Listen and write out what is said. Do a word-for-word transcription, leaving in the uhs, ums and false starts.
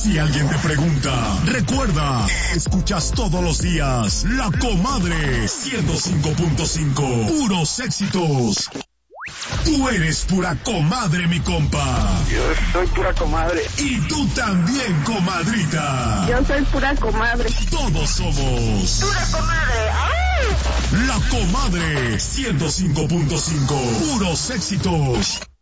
Si alguien te pregunta, recuerda, escuchas todos los días La Comadre ciento cinco punto cinco, puros éxitos. Tú eres pura comadre, mi compa. Yo soy pura comadre. Y tú también, comadrita. Yo soy pura comadre. Todos somos Pura comadre. ¡Ay! La Comadre ciento cinco punto cinco, puros éxitos.